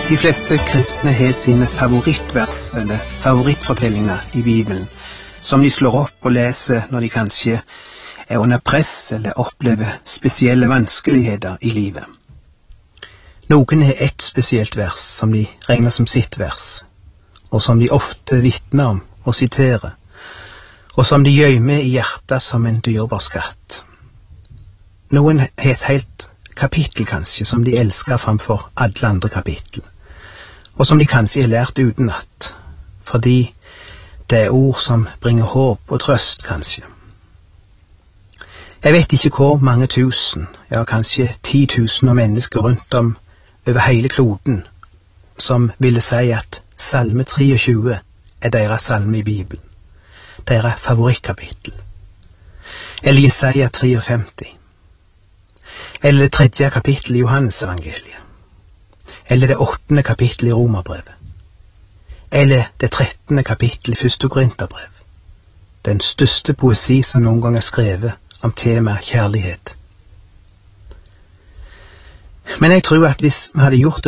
De fleste kristne har sine favorittvers eller favorittfortellinger i Bibelen, som de slår opp og leser når de kanskje er under press eller opplever spesielle vanskeligheter i livet. Noen har ett spesielt vers som de regner som sitt vers, og som de ofte vitner om og siterer, og som de gjemmer i hjertet som en dyrebar skatt. Noen har et helt kapittel kanskje som de elsker framfor alle andre kapittel, og som de kanskje har lært utenat, fordi det er ord som bringer håp og trøst kanskje. Jeg vet ikke hvor mange tusen, ja kanskje 10 000 mennesker rundt om over hele kloden, som ville si at Salme 23 er deres salme i Bibelen, deres favorittkapittel, eller Jesaja 53, eller det 3. kapittel i Johannes evangeliet, eller det 8. kapittel i Romerbrevet, eller det 13. kapittel i 1. Korinterbrev, den største poesi som noen gang er skrevet om tema kjærlighet. Men jeg tror at hvis vi hadde gjort